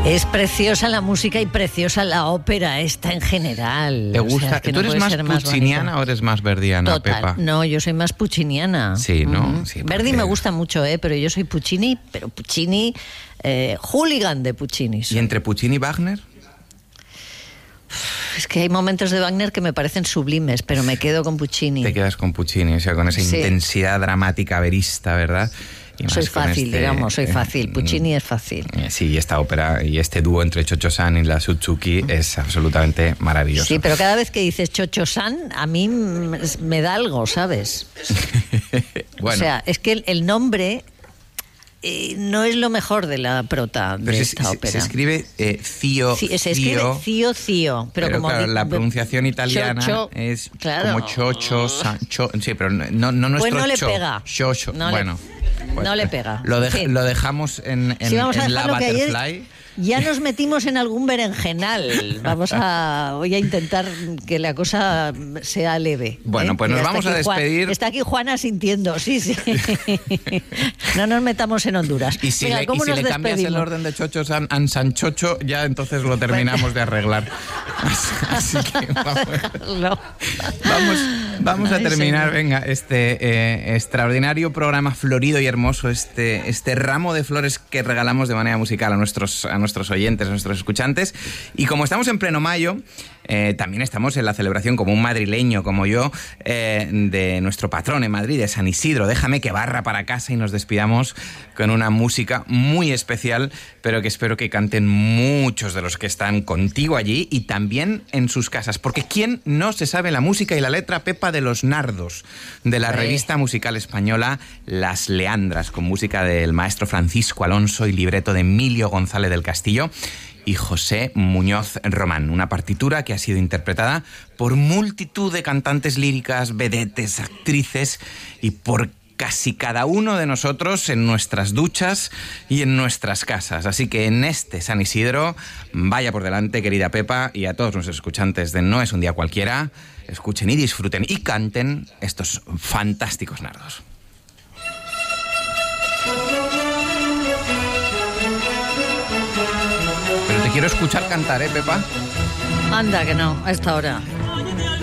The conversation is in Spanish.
Es preciosa la música y preciosa la ópera esta en general. ¿Te gusta? O sea, es que ¿Tú no eres puede más ser pucciniana o eres más verdiana, Total. Pepa? No, yo soy más pucciniana. Sí, ¿no? Sí, Verdi me gusta mucho, pero yo soy Puccini, pero Puccini, hooligan de Puccini. ¿Y entre Puccini y Wagner? Es que hay momentos de Wagner que me parecen sublimes, pero me quedo con Puccini. Te quedas con Puccini, o sea, con esa intensidad dramática verista, ¿verdad? Soy fácil, soy fácil. Puccini es fácil. Sí, esta ópera y este dúo entre Cho-Cho-San y la Suzuki es absolutamente maravilloso. Sí, pero cada vez que dices Cho-Cho-San, a mí me da algo, ¿sabes? Bueno. O sea, es que el nombre no es lo mejor de la prota de esta ópera. Se escribe Cío. Sí, se escribe Cío, pero como claro, la pronunciación italiana es claro. como Cho-Cho-San. Sí, pero no nuestro pues no le cho. pega. Cho-cho. No bueno. No le pega. Lo dejamos en la Butterfly. Ya nos metimos en algún berenjenal. Voy a intentar que la cosa sea leve. Bueno, pues nos vamos a despedir. Está aquí Juana sintiendo, sí. No nos metamos en Honduras. Y si le cambias el orden de Chocho a San Chocho, ya entonces lo terminamos de arreglar. Así que vamos a terminar, venga, este extraordinario programa florido y hermoso, este ramo de flores que regalamos de manera musical a nuestros oyentes, a nuestros escuchantes. Y como estamos en pleno mayo, también estamos en la celebración, como un madrileño como yo, de nuestro patrón en Madrid, de San Isidro. Déjame que barra para casa y nos despidamos con una música muy especial, pero que espero que canten muchos de los que están contigo allí y también en sus casas. Porque ¿quién no se sabe la música y la letra, Pepa, de Los Nardos, de la revista musical española Las Leandras, con música del maestro Francisco Alonso y libreto de Emilio González del Castillo y José Muñoz Román? Una partitura que ha sido interpretada por multitud de cantantes líricas, vedetes, actrices y por casi cada uno de nosotros en nuestras duchas y en nuestras casas. Así que en este San Isidro, vaya por delante, querida Pepa, y a todos nuestros escuchantes de No es un día cualquiera, escuchen y disfruten y canten estos fantásticos nardos. Pero te quiero escuchar cantar, Pepa. Anda, que no, a esta hora.